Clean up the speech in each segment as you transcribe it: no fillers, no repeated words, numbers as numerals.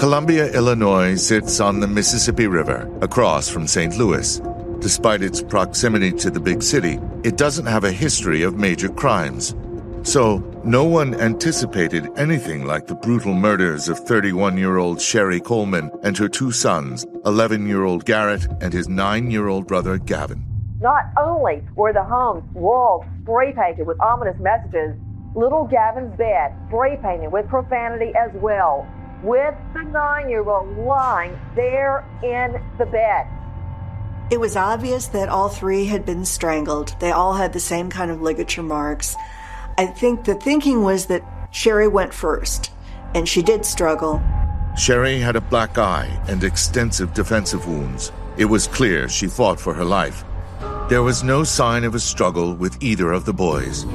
Columbia, Illinois sits on the Mississippi River, across from St. Louis. Despite its proximity to the big city, it doesn't have a history of major crimes. So, no one anticipated anything like the brutal murders of 31-year-old Sherry Coleman and her two sons, 11-year-old Garrett and his 9-year-old brother Gavin. Not only were the home's walls spray painted with ominous messages, little Gavin's bed spray painted with profanity as well, with the 9-year-old lying there in the bed. It was obvious that all three had been strangled. They all had the same kind of ligature marks. I think the thinking was that Sherry went first, and she did struggle. Sherry had a black eye and extensive defensive wounds. It was clear she fought for her life. There was no sign of a struggle with either of the boys.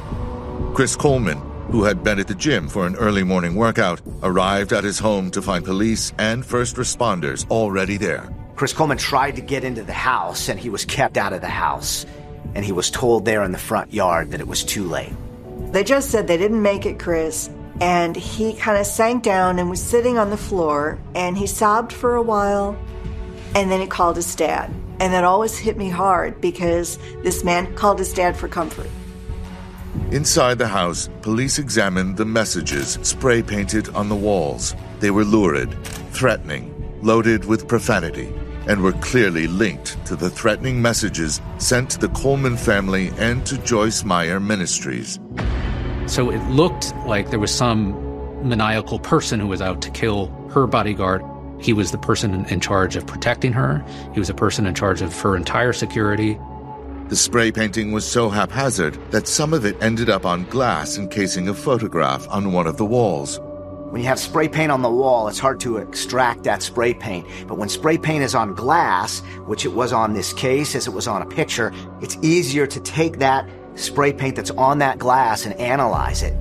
Chris Coleman, who had been at the gym for an early morning workout, arrived at his home to find police and first responders already there. Chris Coleman tried to get into the house, and he was kept out of the house. And he was told there in the front yard that it was too late. They just said they didn't make it, Chris. And he kind of sank down and was sitting on the floor, and he sobbed for a while, and then he called his dad. And that always hit me hard because this man called his dad for comfort. Inside the house, police examined the messages spray-painted on the walls. They were lurid, threatening, loaded with profanity, and were clearly linked to the threatening messages sent to the Coleman family and to Joyce Meyer Ministries. So it looked like there was some maniacal person who was out to kill her bodyguard. He was the person in charge of protecting her. He was a person in charge of her entire security. The spray painting was so haphazard that some of it ended up on glass encasing a photograph on one of the walls. When you have spray paint on the wall, it's hard to extract that spray paint. But when spray paint is on glass, which it was on this case as it was on a picture, it's easier to take that spray paint that's on that glass and analyze it.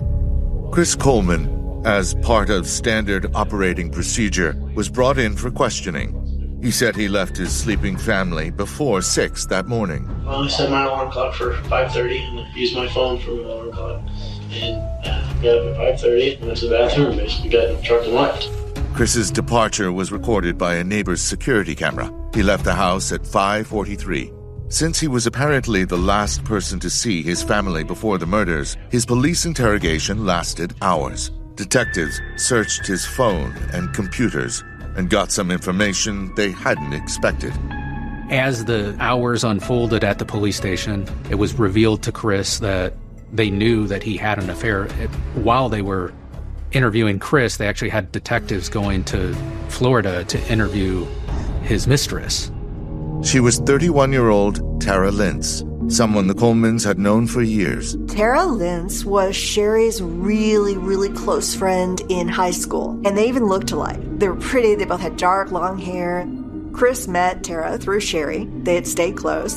Chris Coleman, as part of standard operating procedure, was brought in for questioning. He said he left his sleeping family before 6 that morning. Well, I set my alarm clock for 5:30 and used my phone for my alarm clock. And got up at 5:30, went to the bathroom, and basically got in the truck and left. Chris's departure was recorded by a neighbor's security camera. He left the house at 5:43. Since he was apparently the last person to see his family before the murders, his police interrogation lasted hours. Detectives searched his phone and computers and got some information they hadn't expected. As the hours unfolded at the police station, it was revealed to Chris that they knew that he had an affair. While they were interviewing Chris, they actually had detectives going to Florida to interview his mistress. She was 31-year-old Tara Lintz, someone the Colemans had known for years. Tara Lintz was Sherry's really, really close friend in high school, and they even looked alike. They were pretty, they both had dark, long hair. Chris met Tara through Sherry. They had stayed close,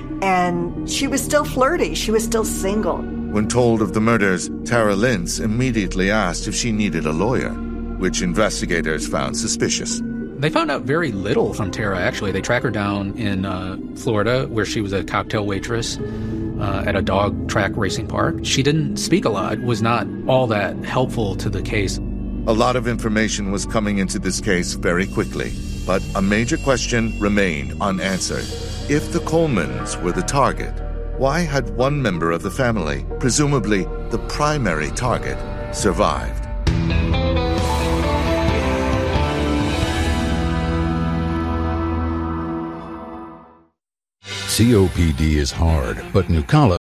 and she was still flirty. She was still single. When told of the murders, Tara Lintz immediately asked if she needed a lawyer, which investigators found suspicious. They found out very little from Tara, actually. They tracked her down in Florida, where she was a cocktail waitress at a dog track racing park. She didn't speak a lot, was not all that helpful to the case. A lot of information was coming into this case very quickly, but a major question remained unanswered. If the Colemans were the target, why had one member of the family, presumably the primary target, survived? COPD is hard, but Nucala